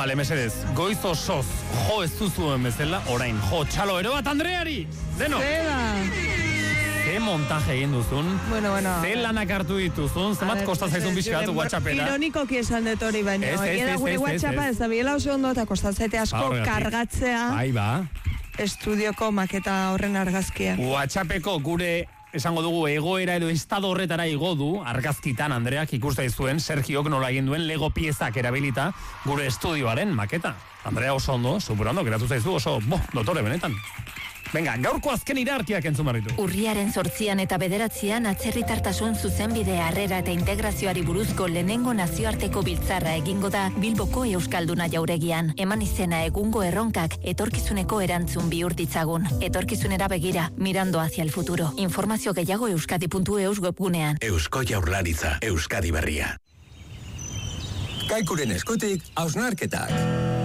Bale, mesedez, goiz osoz jo ez duzuen bezala, orain jo txalo ero bat Andreari, deno. Ze montaje egin duzun, ze lanak hartu dituzun, zemat kostazaizun bizkatu WhatsAppera. Ironikoki esan dut hori baina, gure WhatsAppa ez da biela oso ondo eta kostazaite asko kargatzea estudioko maketa horren argazkia. WhatsAppeko gure, esango dugu, egoera edo estado horretara igo du, argazkitan Andreak ikusta izuen, Sergiok nola egin duen Lego piezak erabilita gure estudioaren maketa. Andrea oso ondo, superondo, geratu zaizu oso, dotore benetan. Venga, gaurko azken iraarkiak entzun barritu. Urriaren 8 eta 9 atzerritartasun zuzenbide harrera eta integraziori buruzko lehenengo nazioarteko biltzarra egingo da Bilboko Euskalduna jauregian. Eman izena egungo erronkak etorkizuneko erantzun bihur ditzagun. Etorkizunera begira, mirando hacia el futuro. Informazio gehiago euskadi.eus webgunean. Eusko Jaurlaritza, Euskadi berria. Kaikuren eskutik, hausnarketak.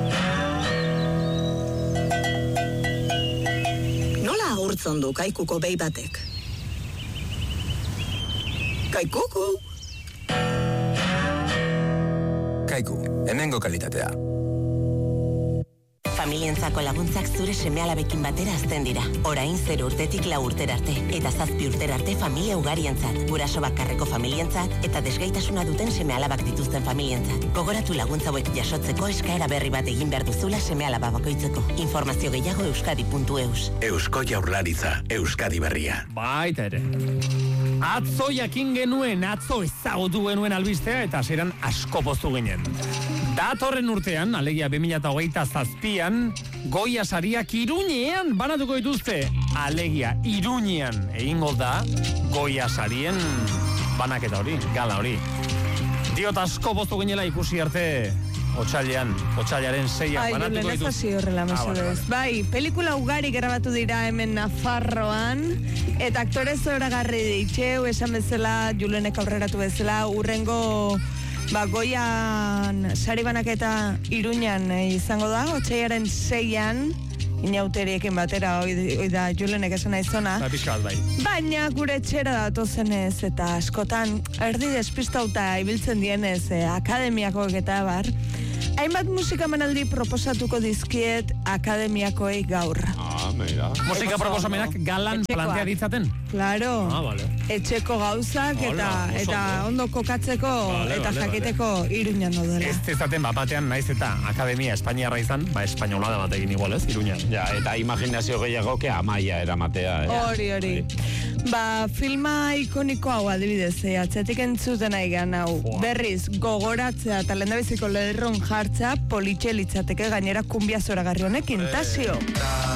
Agurtzen du kaikuko behi batek. Kaikuku! Kaiku, hemengo kalitatea. Familientzako laguntzak zure seme-alabekin batera azten dira. Orain 0 urtetik 4 urtera arte, eta 7 urtera arte familia ugarientzat, guraso bakarreko familientzat, eta desgaitasuna duten seme-alabak dituzten familientzat. Gogoratu laguntza hauek jasotzeko eskaera berri bat egin behar duzula seme-alaba bakoitzeko. Informazio gehiago euskadi.eus. Eusko Jaurlaritza, Euskadi berria. Baita ere. Atzo jakin genuen, atzo ezagutu genuen albistea, eta zeran asko poztu ginen. Datorren urtean, alegia 2027an, Goia sariak Iruñean banatuko dituzte. Alegia Iruñean egingo da Goia sarien banaketa hori, gala hori. Diot asko poztu ginela ikusi arte otsailaren 6an banatuko dituzte. Bai, pelikula ugari grabatu dira hemen Nafarroan, eta aktore zoragarri ditxeu, esan bezala, Julenek aurreratu bezala, urrengo Goian sari banaketa Iruñan izango da, otsailaren 6an, inauteriekin batera, hoi da Julenek esan aizona. Baina gure txera datozenez, eta askotan, erdi despistauta ibiltzen dienez, akademiakoek eta bar, hainbat musika manaldi proposatuko dizkiet akademiakoei gaur. Musika proposamenak galan plantea ditzaten? Claro. Etxeko gauzak eta ondo kokatzeko eta jakiteko Iruñan daudela. Ez ezaten batean naiz eta akademia espainiarra izan, espainolada bat egin igual ez, Iruñan. Ja, eta imaginazio gehiago ke Amaia eramatea. Hori. Filma ikoniko hau adibidez, atzetik entzuten aigan hau. Berriz, gogoratzea eta lehendabiziko lerron jartzea politxe litzateke gainera kumbia zoragarri honekin, Tasio.